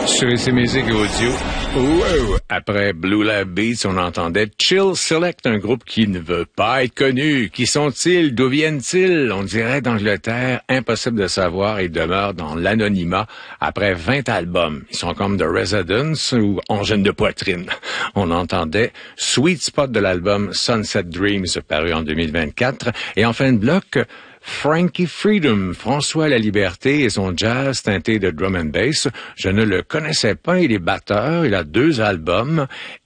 Sur ces musiques audio, wow. Après Blue Lab Beats, on entendait Chill Select, un groupe qui ne veut pas être connu. Qui sont-ils? D'où viennent-ils? On dirait d'Angleterre, impossible de savoir. Ils demeurent dans l'anonymat après 20 albums. Ils sont comme The Residents ou Engine de poitrine. On entendait Sweet Spot de l'album Sunset Dreams, paru en 2024. Et en fin de bloc, Frankie Freedom, François La Liberté et son jazz teinté de drum and bass. Je ne le connaissais pas, il est batteur, il a 2 albums.